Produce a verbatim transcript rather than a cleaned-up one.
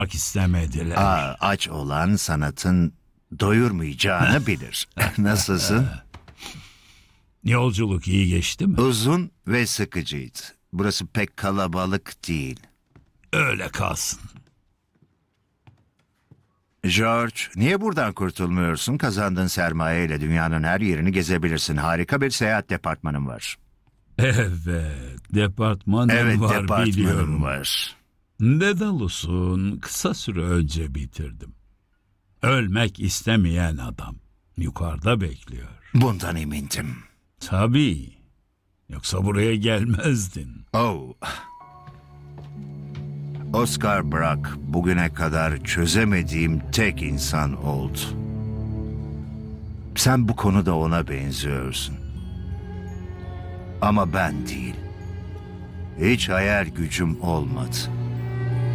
istemediler. Aa, aç olan sanatın doyurmayacağını bilir. Nasılsın? Yolculuk iyi geçti mi? Uzun ve sıkıcıydı. Burası pek kalabalık değil. Öyle kalsın. George, niye buradan kurtulmuyorsun? Kazandığın sermayeyle dünyanın her yerini gezebilirsin. Harika bir seyahat departmanın var. Evet, departmanım Evet, var departmanım biliyorum. var. Dedalus'un kısa süre önce bitirdim. Ölmek istemeyen adam yukarıda bekliyor. Bundan emindim. Tabii. Yoksa buraya gelmezdin. Oh. Oscar Brock bugüne kadar çözemediğim tek insan oldu. Sen bu konuda ona benziyorsun. Ama ben değil. Hiç hayal gücüm olmadı.